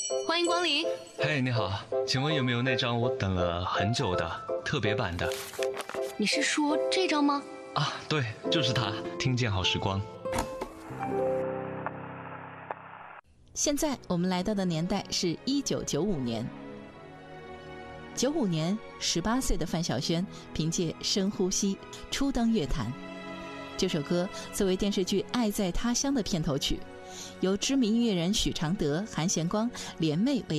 欢迎光临。 嘿，你好，请问有没有那张我等了很久的特别版的？ 你是说这张吗？ 啊，对，就是它，听见好时光。 现在我们来到的年代是1995年。95年，18岁的范晓萱凭借《深呼吸》初登乐坛。这首歌作为电视剧《爱在他乡》的片头曲，由知名音乐人许常德、韩贤光联袂为